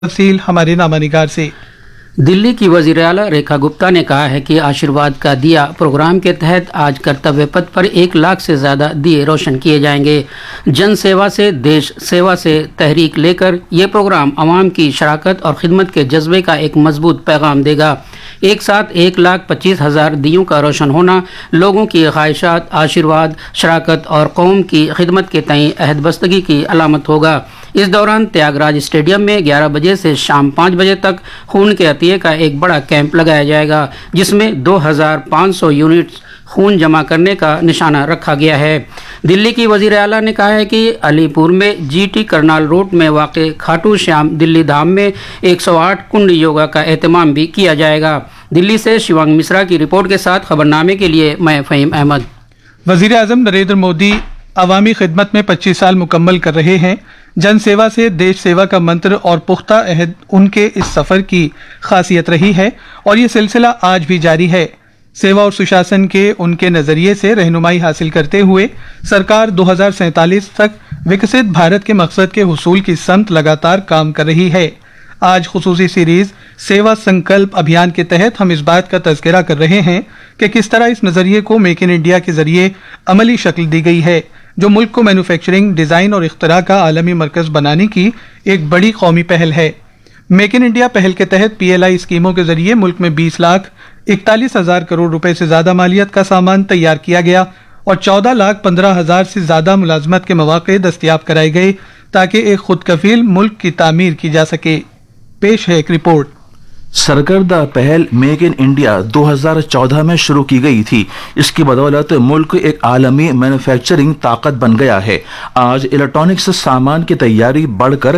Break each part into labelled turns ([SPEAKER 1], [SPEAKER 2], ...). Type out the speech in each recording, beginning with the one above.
[SPEAKER 1] तफसील हमारे नामानिगार से।
[SPEAKER 2] दिल्ली की वज़ीर-ए-आला रेखा गुप्ता ने कहा है कि आशीर्वाद का दिया प्रोग्राम के तहत आज कर्तव्य पथ पर 1 लाख से ज़्यादा दिए रोशन किए जाएंगे। जन सेवा से देश सेवा से तहरीक लेकर ये प्रोग्राम आवाम की शराकत और खिदमत के जज्बे का एक मजबूत पैगाम देगा। एक साथ 1,25,000 दियों का रोशन होना लोगों की ख्वाहिशात, आशीर्वाद, शराकत और कौम की खिदमत के तय अहदबस्तगी की अलामत होगा। इस दौरान त्यागराज स्टेडियम में 11 बजे से शाम 5 बजे तक खून के अतिये का एक बड़ा कैंप लगाया जाएगा, जिसमें 2,500 यूनिट खून जमा करने का निशाना रखा गया है। दिल्ली की वज़ीर आला ने कहा है कि अलीपुर में जीटी करनाल रोड में वाक़े खाटू श्याम दिल्ली धाम में 108 कुंड योगा का एहतमाम भी किया जाएगा। दिल्ली से शिवांग मिश्रा की रिपोर्ट के साथ खबरनामे के लिए मैं फ़हीम अहमद।
[SPEAKER 1] वज़ीर आज़म नरेंद्र मोदी अवामी खिदमत में 25 साल मुकम्मल कर रहे हैं। जन सेवा से देश सेवा का मंत्र और पुख्ता अहद उनके इस सफ़र की खासियत रही है और ये सिलसिला आज भी जारी है। सेवा और सुशासन के उनके नज़रिए से रहनुमाई हासिल करते हुए सरकार 2047 तक विकसित भारत के मकसद के हुसूल की समत लगातार काम कर रही है। आज खुसूसी सीरीज सेवा संकल्प अभियान के तहत हम इस बात का तज़किरा कर रहे हैं कि किस तरह इस नज़रिए को मेक इन इंडिया के जरिए अमली शक्ल दी गई है, जो मुल्क को मैन्युफैक्चरिंग, डिज़ाइन और इख्तरा का आलमी मरकज़ बनाने की एक बड़ी कौमी पहल है। मेक इन इंडिया पहल के तहत PLI स्कीमों के जरिए मुल्क में 20,41,000 करोड़ रुपए से ज़्यादा मालियत का सामान तैयार किया गया और 14,15,000 से ज़्यादा मुलाजमत के मौके दस्तियाब कराए गए ताकि एक खुद कफील मुल्क की तामीर की जा सके। पेश है एक रिपोर्ट।
[SPEAKER 3] सरकर्दा पहल मेक इन इंडिया 2014 में शुरू की गई थी। इसकी बदौलत मुल्क एक आलमी मैन्युफैक्चरिंग ताकत बन गया है। आज इलेक्ट्रॉनिक्स सामान की तैयारी बढ़कर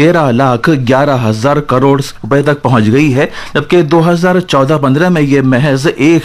[SPEAKER 3] 13,11,000 करोड़ रुपए तक पहुंच गई है, जबकि 2014-15 में ये महज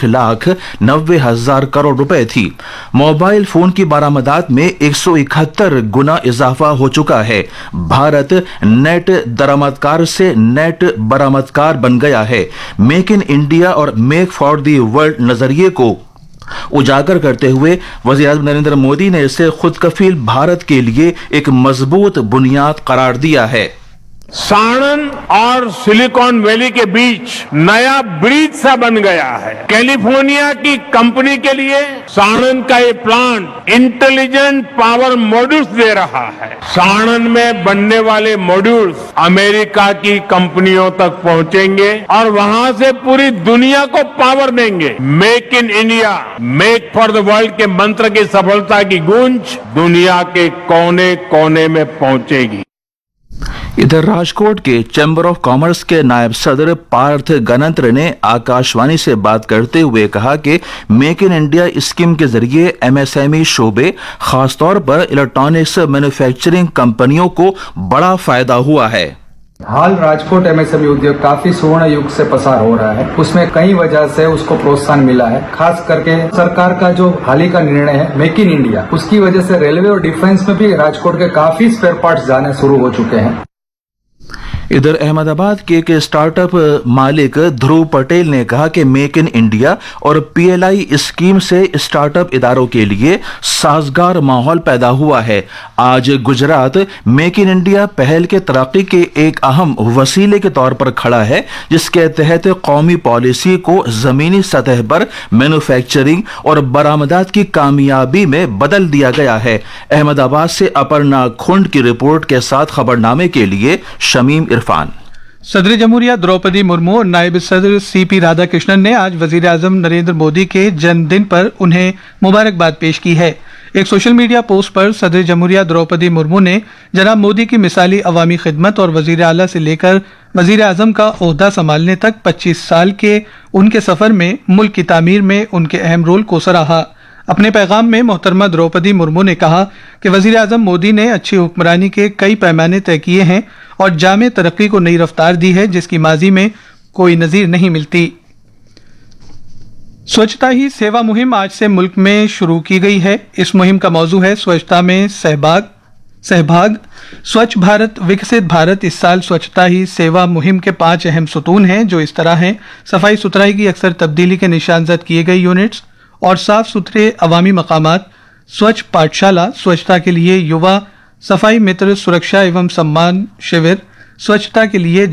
[SPEAKER 3] 1,90,000 करोड़ रुपए थी। मोबाइल फोन की बरामदात में 171 गुना इजाफा हो चुका है। भारत नेट दरामदकार से नेट बरामदकार बन गया है। मेक इन इंडिया और मेक फॉर द वर्ल्ड नजरिए को उजागर करते हुए वज़ीर आज़म नरेंद्र मोदी ने इसे खुद कफील भारत के लिए एक मजबूत बुनियाद करार दिया है।
[SPEAKER 4] साणन और सिलिकॉन वैली के बीच नया ब्रिज सा बन गया है। कैलिफोर्निया की कंपनी के लिए साणन का ये प्लांट इंटेलिजेंट पावर मॉड्यूल्स दे रहा है। साणन में बनने वाले मॉड्यूल्स अमेरिका की कंपनियों तक पहुंचेंगे और वहां से पूरी दुनिया को पावर देंगे। Make in India, make for the world के मंत्र की सफलता की गूंज दुनिया के कोने कोने में पहुंचेगी।
[SPEAKER 3] इधर राजकोट के चैम्बर ऑफ कॉमर्स के नायब सदर पार्थ गणतंत्र ने आकाशवाणी से बात करते हुए कहा कि मेक इन इंडिया स्कीम के जरिए MSME शोबे, खासतौर पर इलेक्ट्रॉनिक्स मैन्युफैक्चरिंग कंपनियों को बड़ा फायदा हुआ है।
[SPEAKER 5] हाल राजकोट MSME उद्योग काफी स्वर्ण युग से पसार हो रहा है। उसमें कई वजह से उसको प्रोत्साहन मिला है। खास करके सरकार का जो हाल ही का निर्णय है मेक इन इंडिया, उसकी वजह से रेलवे और डिफेंस में भी राजकोट के काफी स्पेयर पार्ट्स जाने शुरू हो चुके हैं।
[SPEAKER 3] इधर अहमदाबाद के एक स्टार्टअप मालिक ध्रुव पटेल ने कहा कि मेक इन इंडिया और PLI स्कीम से स्टार्टअप इदारों के लिए साजगार माहौल पैदा हुआ है। आज गुजरात मेक इन इंडिया पहल के तरक्की के एक अहम वसीले के तौर पर खड़ा है, जिसके तहत कौमी पॉलिसी को जमीनी सतह पर मैन्युफैक्चरिंग और बरामदात की कामयाबी में बदल दिया गया है। अहमदाबाद से अपर्णा खुंड की रिपोर्ट के साथ खबरनामे के लिए शमीम इरफान।
[SPEAKER 1] सदर जमहूरिया द्रौपदी मुर्मू और नायब सदर CP राधाकृष्णन ने आज वजीर आजम नरेंद्र मोदी के जन्मदिन पर उन्हें मुबारकबाद पेश की है। एक सोशल मीडिया पोस्ट पर सदर जमहूरिया द्रौपदी मुर्मू ने जनाब मोदी की मिसाली अवामी खिदमत और वजीर आला से लेकर वजीर आजम का ओहदा संभालने तक 25 साल के उनके सफर में मुल्क की तामीर में उनके अहम रोल को सराहा। अपने पैगाम में मोहतरमा द्रौपदी मुर्मू ने कहा कि वजीर आजम मोदी ने अच्छी हुक्मरानी के कई पैमाने तय किए हैं और जामे तरक्की को नई रफ्तार दी है, जिसकी माजी में कोई नजीर नहीं मिलती। स्वच्छता ही सेवा मुहिम आज से मुल्क में शुरू की गई है। इस मुहिम का मौजू है स्वच्छता में सहभाग। स्वच्छ भारत विकसित भारत। इस साल स्वच्छता ही सेवा मुहिम के 5 अहम सुतून हैं, जो इस तरह हैं: सफाई सुथराई की अक्सर तब्दीली के निशानजद किए गए यूनिट्स और साफ सुथरे अवामी मकामात, स्वच्छ पाठशाला, स्वच्छता के लिए युवा, सफाई मित्र सुरक्षा एवं सम्मान शिविर, स्वच्छता के लिए